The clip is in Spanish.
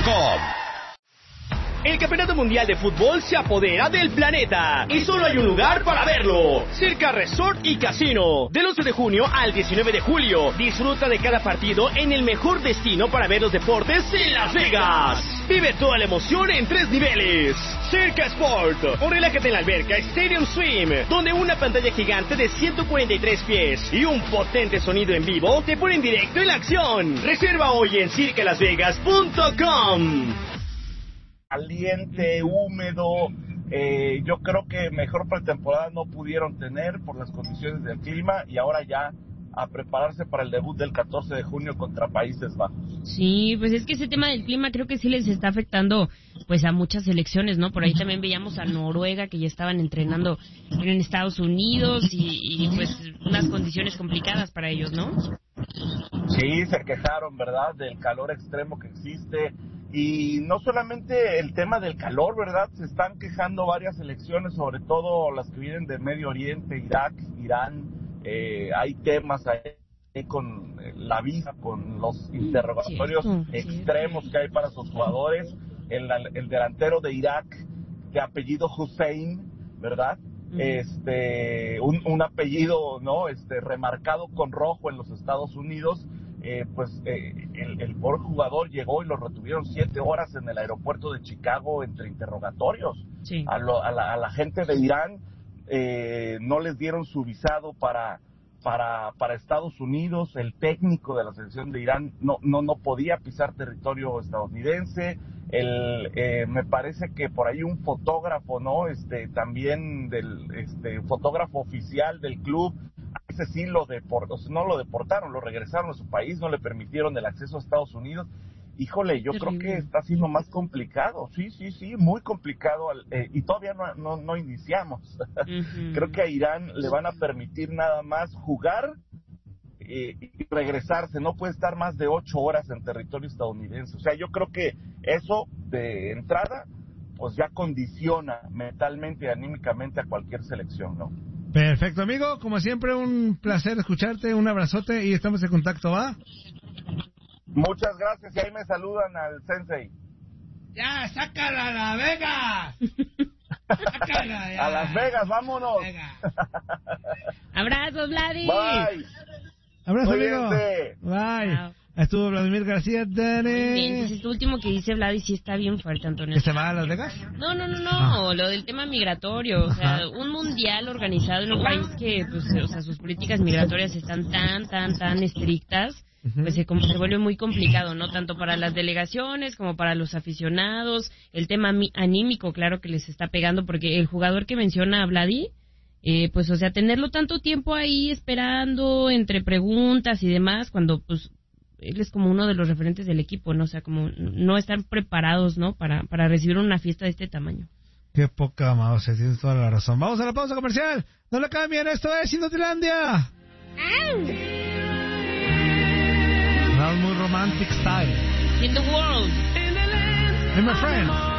circasport.com. El Campeonato Mundial de Fútbol se apodera del planeta y solo hay un lugar para verlo. Circa Resort y Casino. Del 11 de junio al 19 de julio. Disfruta de cada partido en el mejor destino para ver los deportes en Las Vegas. Vive toda la emoción en 3 niveles. Circa Sport. O relájate en la alberca Stadium Swim, donde una pantalla gigante de 143 pies y un potente sonido en vivo te ponen directo en la acción. Reserva hoy en circalasvegas.com. Caliente, húmedo, yo creo que mejor pretemporada no pudieron tener por las condiciones del clima y ahora ya a prepararse para el debut del 14 de junio contra Países Bajos. Sí, pues es que ese tema del clima creo que sí les está afectando pues a muchas selecciones, ¿no? Por ahí también veíamos a Noruega que ya estaban entrenando en Estados Unidos y pues unas condiciones complicadas para ellos, ¿no? Sí, se quejaron, ¿verdad?, del calor extremo que existe. Y no solamente el tema del calor, ¿verdad? Se están quejando varias selecciones, sobre todo las que vienen de Medio Oriente, Irak, Irán. Hay temas ahí con la visa, con los interrogatorios extremos que hay para sus jugadores. El delantero de Irak, de apellido Hussein, ¿verdad? Un apellido, ¿no? Remarcado con rojo en los Estados Unidos. El pobre jugador llegó y lo retuvieron 7 horas en el aeropuerto de Chicago entre interrogatorios. Sí. A la gente de Irán no les dieron su visado para Estados Unidos. El técnico de la selección de Irán no podía pisar territorio estadounidense. Me parece que por ahí un fotógrafo, ¿no? También del fotógrafo oficial del club. Ese sí no lo deportaron, lo regresaron a su país, no le permitieron el acceso a Estados Unidos. Híjole, yo creo que está siendo más complicado, sí, muy complicado, y todavía no iniciamos. Uh-huh. Creo que a Irán le van a permitir nada más jugar y regresarse, no puede estar más de 8 horas en territorio estadounidense. O sea, yo creo que eso de entrada, pues ya condiciona mentalmente y anímicamente a cualquier selección, ¿no? Perfecto, amigo. Como siempre, un placer escucharte. Un abrazote y estamos en contacto, ¿va? Muchas gracias. Y ahí me saludan al Sensei. ¡Ya, sácala a Las Vegas! ¡Sácala ya! ¡A Las Vegas, vámonos! ¡Abrazos, Vladi! ¡Bye! ¡Abrazo, amigo! ¡Bye! Wow. Estuvo Vladimir García, Dani. Bien, pues este último que dice Vladi sí está bien fuerte, Antonio. ¿Se va a Las Vegas? No, lo del tema migratorio. O sea, un mundial organizado en un país que, pues, o sea, sus políticas migratorias están tan estrictas, pues se vuelve muy complicado, ¿no? Tanto para las delegaciones como para los aficionados. El tema anímico, claro que les está pegando, porque el jugador que menciona a Vladi, pues, o sea, tenerlo tanto tiempo ahí esperando entre preguntas y demás, cuando, pues, él es como uno de los referentes del equipo, ¿no? O sea, como no están preparados, ¿no? Para recibir una fiesta de este tamaño. Qué poca más, tienes toda la razón. Vamos a la pausa comercial. No le cambien, esto es Inutilandia. Now muy romantic style. In the world. And my friends.